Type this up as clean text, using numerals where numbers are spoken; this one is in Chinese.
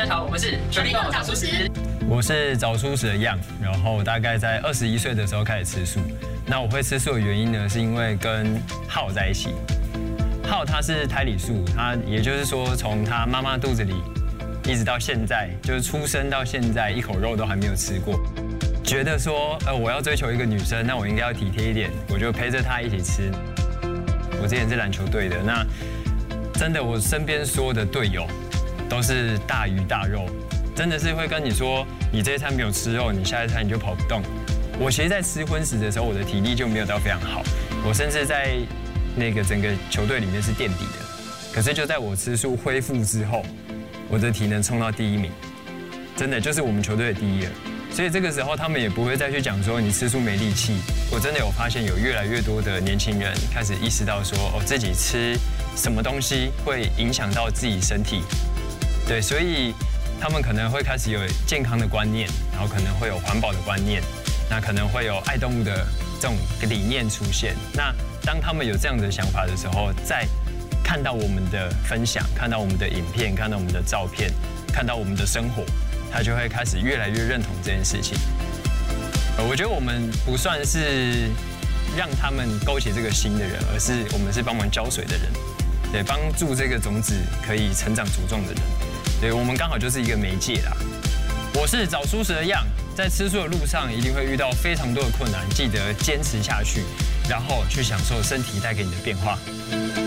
大家好，我们是全力早熟食。 我是早熟食的样，然后大概在21岁的时候开始吃素。那我会吃素的原因呢，是因为跟浩在一起。浩他是胎里素，他也就是说从他妈妈肚子里一直到现在，就是出生到现在一口肉都还没有吃过。觉得说，我要追求一个女生，那我应该要体贴一点，我就陪着她一起吃。我之前是篮球队的，那真的我身边所有的队友都是大鱼大肉，真的是会跟你说，你这一餐没有吃肉，你下一餐你就跑不动。我其实，在吃荤食的时候，我的体力就没有到非常好，我甚至在那个整个球队里面是垫底的。可是就在我吃素恢复之后，我的体能冲到第1名，真的就是我们球队的第1了。所以这个时候他们也不会再去讲说你吃素没力气。我真的有发现有越来越多的年轻人开始意识到说，自己吃什么东西会影响到自己身体。对，所以他们可能会开始有健康的观念，然后可能会有环保的观念，那可能会有爱动物的这种理念出现。那当他们有这样的想法的时候，再看到我们的分享，看到我们的影片，看到我们的照片，看到我们的生活，他就会开始越来越认同这件事情。我觉得我们不算是让他们勾起这个心的人，而是我们是帮忙浇水的人，对，帮助这个种子可以成长茁壮的人。对，我们刚好就是一个媒介啦。我是早熟食的样，在吃素的路上一定会遇到非常多的困难，记得坚持下去，然后去享受身体带给你的变化。